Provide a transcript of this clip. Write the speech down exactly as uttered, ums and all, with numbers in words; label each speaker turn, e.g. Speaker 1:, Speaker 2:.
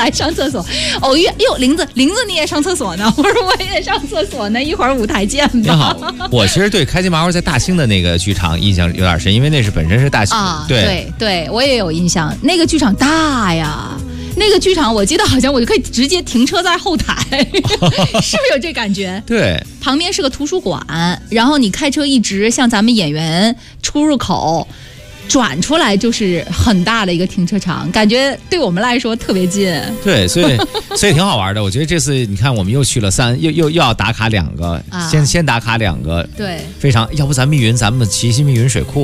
Speaker 1: 台上厕所。偶遇，哟，林子，林子你也上厕所呢？我说我也上厕所呢，一会儿舞台见吧。
Speaker 2: 你好，我其实对开心麻花在大兴的那个剧场印象有点深，因为那是本身是大兴，
Speaker 1: 啊，
Speaker 2: 对
Speaker 1: 对对，我也有印象，那个剧场大呀。那个剧场，我记得好像我就可以直接停车在后台，是不是有这感觉？
Speaker 2: 对，
Speaker 1: 旁边是个图书馆，然后你开车一直向咱们演员出入口转出来，就是很大的一个停车场，感觉对我们来说特别近。
Speaker 2: 对，所以所以挺好玩的。我觉得这次你看，我们又去了三，又又又要打卡两个，
Speaker 1: 啊、
Speaker 2: 先先打卡两个，
Speaker 1: 对，
Speaker 2: 非常。要不咱密云，咱们骑行密云水库。